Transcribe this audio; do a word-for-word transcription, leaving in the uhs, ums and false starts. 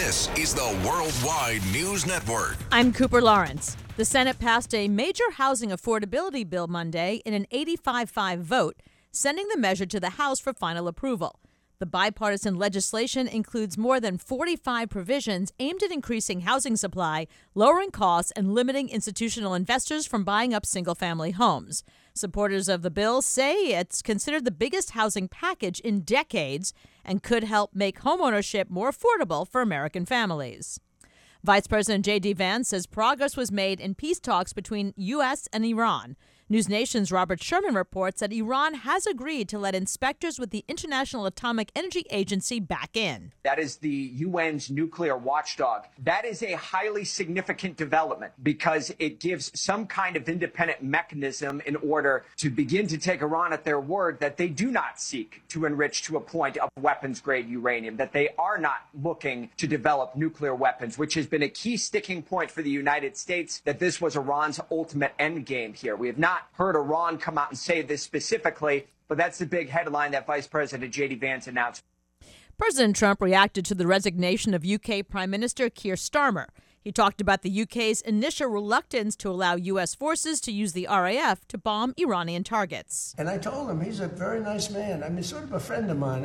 This is the Worldwide News Network. I'm Cooper Lawrence. The Senate passed a major housing affordability bill Monday in an eighty-five five vote, sending the measure to the House for final approval. The bipartisan legislation includes more than forty-five provisions aimed at increasing housing supply, lowering costs, and limiting institutional investors from buying up single-family homes. Supporters of the bill say it's considered the biggest housing package in decades and could help make homeownership more affordable for American families. Vice President J D. Vance says progress was made in peace talks between U S and Iran. News Nation's Robert Sherman reports that Iran has agreed to let inspectors with the International Atomic Energy Agency back in. That is the U N's nuclear watchdog. That is a highly significant development because it gives some kind of independent mechanism in order to begin to take Iran at their word that they do not seek to enrich to a point of weapons-grade uranium, that they are not looking to develop nuclear weapons, which has been a key sticking point for the United States, that this was Iran's ultimate end game here. We have not heard Iran come out and say this specifically, but that's the big headline that Vice President J D. Vance announced. President Trump reacted to the resignation of U K Prime Minister Keir Starmer. He talked about the U K's initial reluctance to allow U S forces to use the R A F to bomb Iranian targets. And I told him he's a very nice man. I mean, sort of a friend of mine.